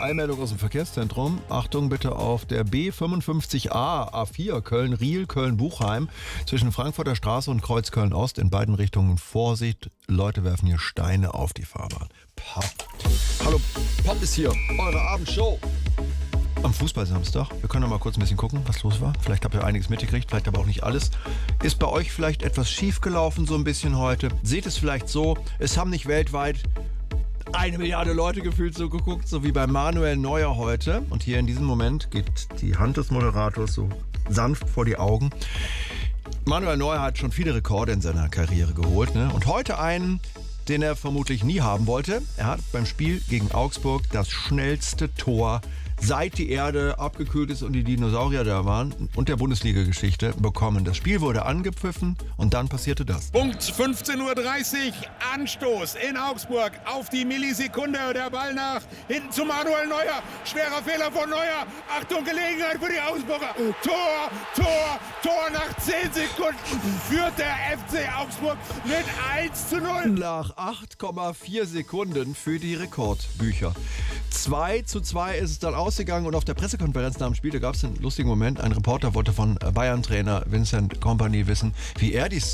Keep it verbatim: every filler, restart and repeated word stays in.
Eilmeldung aus dem Verkehrszentrum. Achtung bitte auf der B fünfundfünfzig A A vier Köln-Riel, Köln-Buchheim zwischen Frankfurter Straße und Kreuz Köln-Ost in beiden Richtungen. Vorsicht, Leute werfen hier Steine auf die Fahrbahn. Pop. Hallo, Pop ist hier, eure Abendshow. Am Fußballsamstag. Wir können noch mal kurz ein bisschen gucken, was los war. Vielleicht habt ihr einiges mitgekriegt, vielleicht aber auch nicht alles. Ist bei euch vielleicht etwas schief gelaufen so ein bisschen heute? Seht es vielleicht so, es haben nicht weltweit eine Milliarde Leute gefühlt so geguckt, so wie bei Manuel Neuer heute. Und hier in diesem Moment geht die Hand des Moderators so sanft vor die Augen. Manuel Neuer hat schon viele Rekorde in seiner Karriere geholt, ne? Und heute einen, den er vermutlich nie haben wollte. Er hat beim Spiel gegen Augsburg das schnellste Tor, seit die Erde abgekühlt ist und die Dinosaurier da waren, und der Bundesliga-Geschichte bekommen. Das Spiel wurde angepfiffen und dann passierte das. Punkt fünfzehn Uhr dreißig, Anstoß in Augsburg auf die Millisekunde. Der Ball nach hinten zu Manuel Neuer. Schwerer Fehler von Neuer. Achtung, Gelegenheit für die Augsburger. Tor, Tor, Tor nach zehn Sekunden führt der F C Augsburg mit eins zu null. Nach acht Komma vier Sekunden für die Rekordbücher. zwei zu zwei ist es dann ausgegangen und auf der Pressekonferenz nach dem Spiel, da gab es einen lustigen Moment. Ein Reporter wollte von Bayern-Trainer Vincent Kompany wissen, wie er die